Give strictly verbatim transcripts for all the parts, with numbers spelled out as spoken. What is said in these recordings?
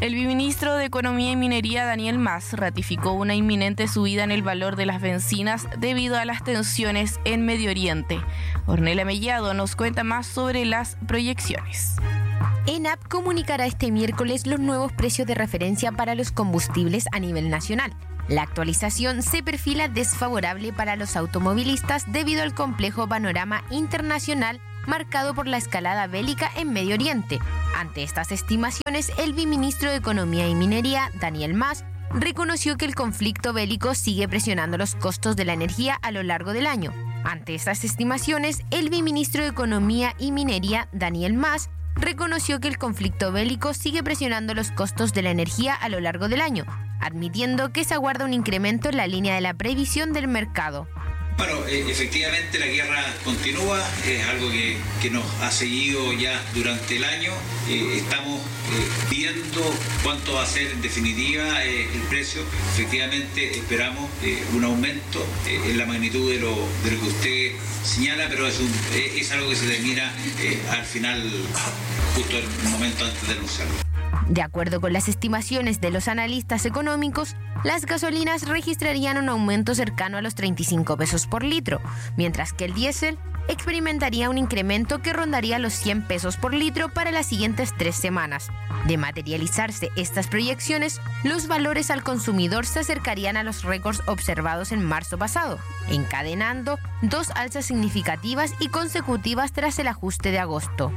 El viceministro de Economía y Minería, Daniel Mas, ratificó una inminente subida en el valor de las bencinas debido a las tensiones en Medio Oriente. Ornella Mellado nos cuenta más sobre las proyecciones. ENAP comunicará este miércoles los nuevos precios de referencia para los combustibles a nivel nacional. La actualización se perfila desfavorable para los automovilistas debido al complejo panorama internacional marcado por la escalada bélica en Medio Oriente. Ante estas estimaciones, el viceministro de Economía y Minería, Daniel Mas, reconoció que el conflicto bélico sigue presionando los costos de la energía a lo largo del año. Ante estas estimaciones, el viceministro de Economía y Minería, Daniel Mas, reconoció que el conflicto bélico sigue presionando los costos de la energía a lo largo del año, admitiendo que se aguarda un incremento en la línea de la previsión del mercado. Bueno, eh, efectivamente la guerra continúa, es algo que, que nos ha seguido ya durante el año. Eh, estamos eh, viendo cuánto va a ser en definitiva eh, el precio. Efectivamente esperamos eh, un aumento eh, en la magnitud de lo, de lo que usted señala, pero es, un, eh, es algo que se termina eh, al final, justo en el momento antes de anunciarlo. De acuerdo con las estimaciones de los analistas económicos, las gasolinas registrarían un aumento cercano a los treinta y cinco pesos por litro, mientras que el diésel experimentaría un incremento que rondaría los cien pesos por litro para las siguientes tres semanas. De materializarse estas proyecciones, los valores al consumidor se acercarían a los récords observados en marzo pasado, encadenando dos alzas significativas y consecutivas tras el ajuste de agosto.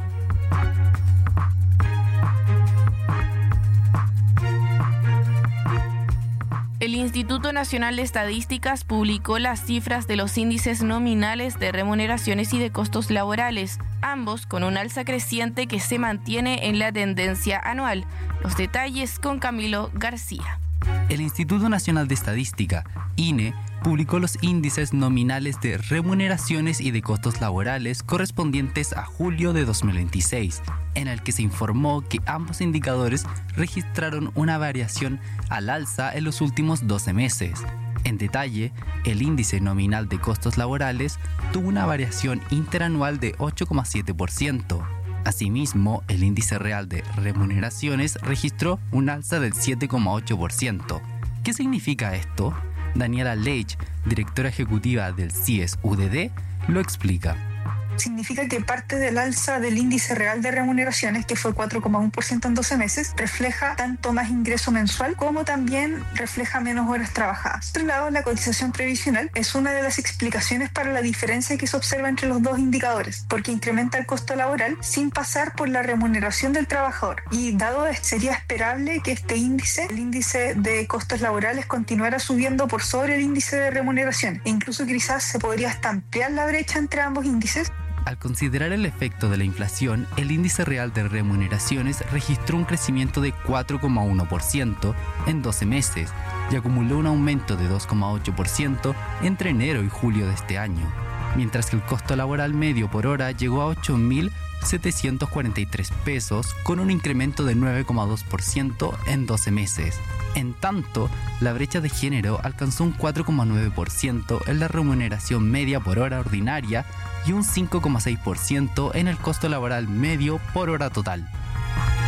El Instituto Nacional de Estadísticas publicó las cifras de los índices nominales de remuneraciones y de costos laborales, ambos con un alza creciente que se mantiene en la tendencia anual. Los detalles con Camilo García. El Instituto Nacional de Estadística, I N E, publicó los índices nominales de remuneraciones y de costos laborales correspondientes a julio de dos mil veintiséis, en el que se informó que ambos indicadores registraron una variación al alza en los últimos doce meses. En detalle, el índice nominal de costos laborales tuvo una variación interanual de ocho coma siete por ciento. Asimismo, el índice real de remuneraciones registró un alza del siete coma ocho por ciento. ¿Qué significa esto? Daniela Leitch, directora ejecutiva del C I E S-U D D, lo explica. Significa que parte del alza del índice real de remuneraciones, que fue cuatro coma uno por ciento en doce meses, refleja tanto más ingreso mensual como también refleja menos horas trabajadas. Por otro lado, la cotización previsional es una de las explicaciones para la diferencia que se observa entre los dos indicadores, porque incrementa el costo laboral sin pasar por la remuneración del trabajador. Y dado esto, sería esperable que este índice, el índice de costos laborales, continuara subiendo por sobre el índice de remuneración. E incluso quizás se podría hasta ampliar la brecha entre ambos índices. Al considerar el efecto de la inflación, el índice real de remuneraciones registró un crecimiento de cuatro coma uno por ciento en doce meses y acumuló un aumento de dos coma ocho por ciento entre enero y julio de este año, mientras que el costo laboral medio por hora llegó a ocho mil setecientos cuarenta y tres pesos con un incremento de nueve coma dos por ciento en doce meses. En tanto, la brecha de género alcanzó un cuatro coma nueve por ciento en la remuneración media por hora ordinaria y un cinco coma seis por ciento en el costo laboral medio por hora total.